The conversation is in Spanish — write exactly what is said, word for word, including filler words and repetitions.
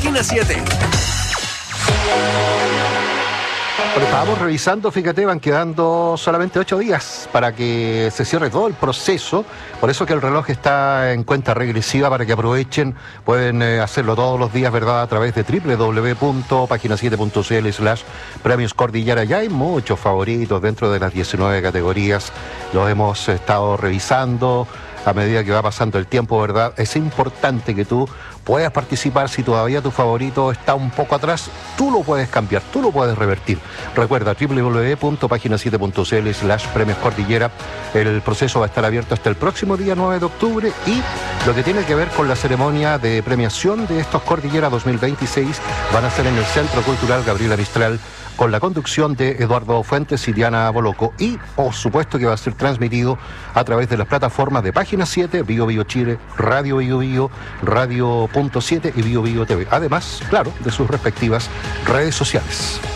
Página siete. Bueno, estábamos revisando, fíjate, van quedando solamente ocho días para que se cierre todo el proceso, por eso que el reloj está en cuenta regresiva para que aprovechen, pueden eh, hacerlo todos los días, ¿verdad?, a través de doble u doble u doble u punto página siete punto c l slash premios Cordillera. Ya hay muchos favoritos dentro de las diecinueve categorías, los hemos estado revisando a medida que va pasando el tiempo, ¿verdad? Es importante que tú puedas participar. Si todavía tu favorito está un poco atrás, tú lo puedes cambiar, tú lo puedes revertir. Recuerda, doble u doble u doble u punto página siete punto c l slash premios Cordillera. El proceso va a estar abierto hasta el próximo día nueve de octubre, y lo que tiene que ver con la ceremonia de premiación de estos Cordillera dos mil veintiséis van a ser en el Centro Cultural Gabriela Mistral, con la conducción de Eduardo Fuentes y Diana Boloco, y por supuesto que va a ser transmitido a través de las plataformas de Página siete, Bio Bio Chile, Radio Bio Bio, Radio punto siete y Bio Bio T V, además, claro, de sus respectivas redes sociales.